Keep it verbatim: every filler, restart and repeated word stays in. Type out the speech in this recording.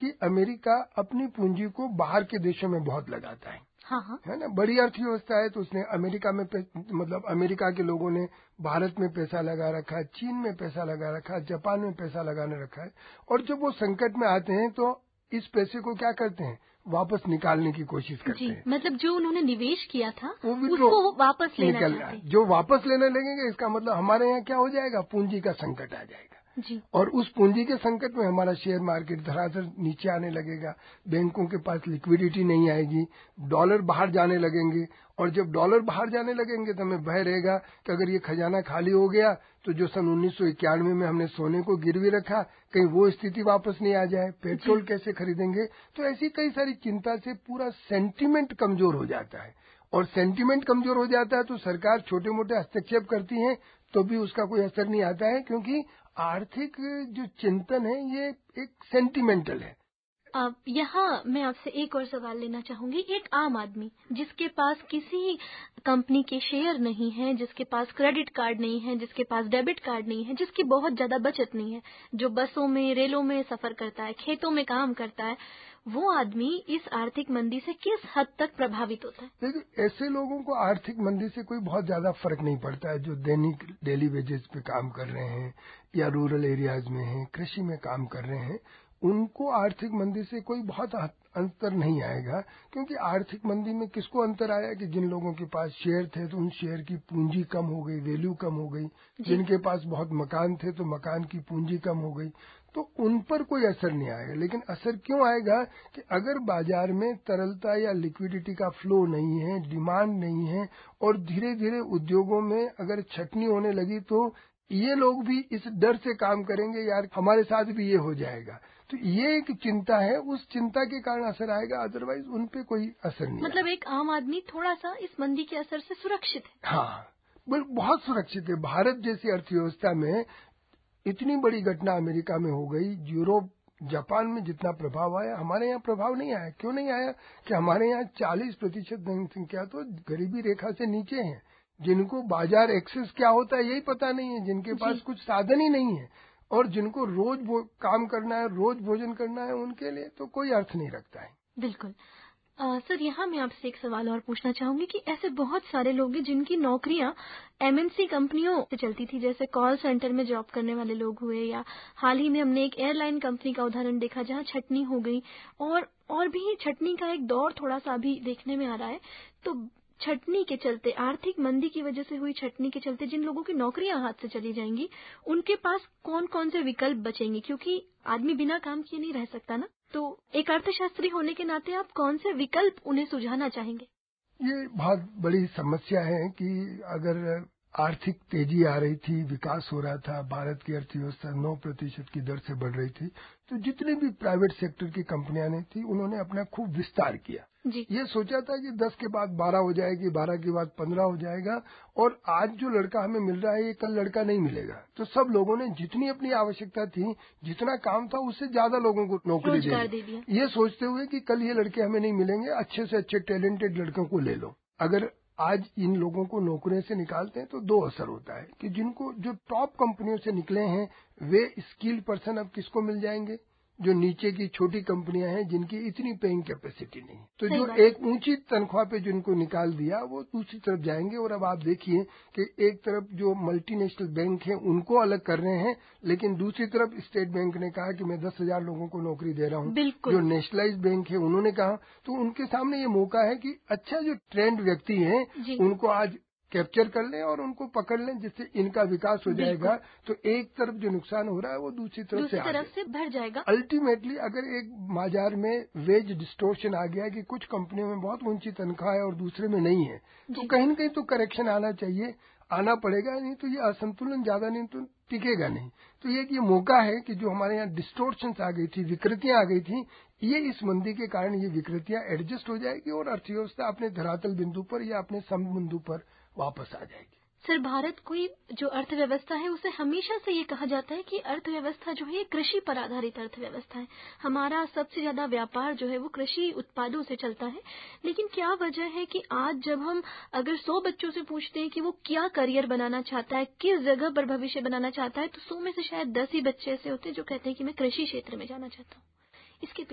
कि अमेरिका अपनी पूंजी को बाहर के देशों में बहुत लगाता है। हाँ हाँ है ना, बड़ी अर्थव्यवस्था है तो उसने अमेरिका में मतलब अमेरिका के लोगों ने भारत में पैसा लगा रखा है, चीन में पैसा लगा रखा है, जापान में पैसा लगाने रखा है। और जब वो संकट में आते हैं तो इस पैसे को क्या करते हैं, वापस निकालने की कोशिश करते जी, हैं। मतलब जो उन्होंने निवेश किया था वो उसको वापस लेना निकल चाहते हैं। जो वापस लेने लगेंगे इसका मतलब हमारे यहाँ क्या हो जाएगा, पूंजी का संकट आ जाएगा जी। और उस पूंजी के संकट में हमारा शेयर मार्केट धरातल नीचे आने लगेगा, बैंकों के पास लिक्विडिटी नहीं आएगी, डॉलर बाहर जाने लगेंगे और जब डॉलर बाहर जाने लगेंगे तो हमें भय रहेगा कि अगर ये खजाना खाली हो गया तो जो सन उन्नीस सौ इक्यानवे में हमने सोने को गिरवी रखा कहीं वो स्थिति वापस नहीं आ जाए, पेट्रोल कैसे खरीदेंगे। तो ऐसी कई सारी चिंता से पूरा सेंटीमेंट कमजोर हो जाता है और सेंटीमेंट कमजोर हो जाता है तो सरकार छोटे मोटे हस्तक्षेप करती है तो भी उसका कोई असर नहीं आता है, क्योंकि आर्थिक जो चिंतन है ये एक सेंटिमेंटल है। अब यहाँ मैं आपसे एक और सवाल लेना चाहूंगी। एक आम आदमी जिसके पास किसी कंपनी के शेयर नहीं है, जिसके पास क्रेडिट कार्ड नहीं है, जिसके पास डेबिट कार्ड नहीं है, जिसकी बहुत ज्यादा बचत नहीं है, जो बसों में रेलों में सफर करता है, खेतों में काम करता है, वो आदमी इस आर्थिक मंदी से किस हद तक प्रभावित होता है? देखिए, ऐसे लोगों को आर्थिक मंदी से कोई बहुत ज्यादा फर्क नहीं पड़ता है, जो दैनिक डेली वेजेस पे काम कर रहे हैं या रूरल एरियाज में हैं, कृषि में काम कर रहे हैं, उनको आर्थिक मंदी से कोई बहुत अंतर नहीं आएगा। क्योंकि आर्थिक मंदी में किसको अंतर आया कि जिन लोगों के पास शेयर थे तो उन शेयर की पूंजी कम हो गई, वैल्यू कम हो गई, जिनके पास बहुत मकान थे तो मकान की पूंजी कम हो गई, तो उन पर कोई असर नहीं आएगा। लेकिन असर क्यों आएगा कि अगर बाजार में तरलता या लिक्विडिटी का फ्लो नहीं है, डिमांड नहीं है और धीरे धीरे उद्योगों में अगर छटनी होने लगी तो ये लोग भी इस डर से काम करेंगे, यार हमारे साथ भी ये हो जाएगा। तो ये एक चिंता है, उस चिंता के कारण असर आएगा, अदरवाइज उन पे कोई असर नहीं। मतलब एक आम आदमी थोड़ा सा इस मंदी के असर से सुरक्षित है। हाँ, बहुत सुरक्षित है। भारत जैसी अर्थव्यवस्था में इतनी बड़ी घटना अमेरिका में हो गई, यूरोप जापान में जितना प्रभाव आया हमारे यहाँ प्रभाव नहीं आया। क्यों नहीं आया कि हमारे यहाँ चालीस प्रतिशत जनसंख्या तो गरीबी रेखा से नीचे है, जिनको बाजार एक्सेस क्या होता है यही पता नहीं है, जिनके पास कुछ साधन ही नहीं है और जिनको रोज काम करना है, रोज भोजन करना है, उनके लिए तो कोई अर्थ नहीं रखता है। बिल्कुल। आ, सर, यहाँ मैं आपसे एक सवाल और पूछना चाहूंगी कि ऐसे बहुत सारे लोग हैं जिनकी नौकरियां एमएनसी कंपनियों से चलती थी, जैसे कॉल सेंटर में जॉब करने वाले लोग हुए, या हाल ही में हमने एक एयरलाइन कंपनी का उदाहरण देखा जहां छटनी हो गई और और भी छटनी का एक दौर थोड़ा सा अभी देखने में आ रहा है। तो छटनी के चलते, आर्थिक मंदी की वजह से हुई छटनी के चलते जिन लोगों की नौकरियां हाथ से चली जाएंगी, उनके पास कौन कौन से विकल्प बचेंगे? क्योंकि आदमी बिना काम किए नहीं रह सकता ना। तो एक अर्थशास्त्री होने के नाते आप कौन से विकल्प उन्हें सुझाना चाहेंगे? ये बहुत बड़ी समस्या है कि अगर आर्थिक तेजी आ रही थी, विकास हो रहा था, भारत की अर्थव्यवस्था नौ प्रतिशत की दर से बढ़ रही थी, तो जितनी भी प्राइवेट सेक्टर की कंपनियां ने थी उन्होंने अपना खूब विस्तार किया। जी। ये सोचा था कि दस के बाद बारह हो जाएगी, बारह के बाद पंद्रह हो जाएगा और आज जो लड़का हमें मिल रहा है ये कल लड़का नहीं मिलेगा। तो सब लोगों ने जितनी अपनी आवश्यकता थी, जितना काम था, उससे ज्यादा लोगों को नौकरी दे दी, ये सोचते हुए कि कल ये लड़के हमें नहीं मिलेंगे, अच्छे से अच्छे टैलेंटेड लड़कों को ले लो। अगर आज इन लोगों को नौकरियों से निकालते हैं तो दो असर होता है कि जिनको जो टॉप कंपनियों से निकले हैं वे स्किल्ड पर्सन अब किसको मिल जाएंगे, जो नीचे की छोटी कंपनियां हैं जिनकी इतनी पेइंग कैपेसिटी नहीं, तो जो एक ऊंची तनख्वाह पे जिनको निकाल दिया वो दूसरी तरफ जाएंगे। और अब आप देखिए कि एक तरफ जो मल्टीनेशनल बैंक हैं उनको अलग कर रहे हैं, लेकिन दूसरी तरफ स्टेट बैंक ने कहा कि मैं दस हजार लोगों को नौकरी दे रहा हूँ। जो नेशनलाइज बैंक है उन्होंने कहा, तो उनके सामने ये मौका है कि अच्छा जो ट्रेंड व्यक्ति हैं उनको आज कैप्चर कर लें और उनको पकड़ लें, जिससे इनका विकास हो जाएगा। तो एक तरफ जो नुकसान हो रहा है वो दूसरी तरफ दूसरी से तरफ से भर जाएगा। अल्टीमेटली अगर एक बाजार में वेज डिस्टोर्शन आ गया कि कुछ कंपनियों में बहुत ऊंची तनख्वाह है और दूसरे में नहीं है, तो कहीं न कहीं तो करेक्शन आना चाहिए, आना पड़ेगा, नहीं तो ये असंतुलन ज्यादा नहीं तो टिकेगा नहीं। तो ये ये मौका है कि जो हमारे यहाँ डिस्टोर्शंस आ गई थी, विकृतियां आ गई थी, ये इस मंदी के कारण ये विकृतियां एडजस्ट हो जाएगी और अर्थव्यवस्था अपने धरातल बिंदु पर या अपने सम बिंदु पर वापस आ जाएगी। सर, भारत की जो अर्थव्यवस्था है उसे हमेशा से ये कहा जाता है कि अर्थव्यवस्था जो है कृषि पर आधारित अर्थव्यवस्था है। हमारा सबसे ज्यादा व्यापार जो है वो कृषि उत्पादों से चलता है। लेकिन क्या वजह है कि आज जब हम अगर सौ बच्चों से पूछते हैं कि वो क्या करियर बनाना चाहता है, किस जगह पर भविष्य बनाना चाहता है, तो सौ में से शायद दस ही बच्चे ऐसे होते हैं जो कहते हैं कि मैं कृषि क्षेत्र में जाना चाहता हूँ। इसके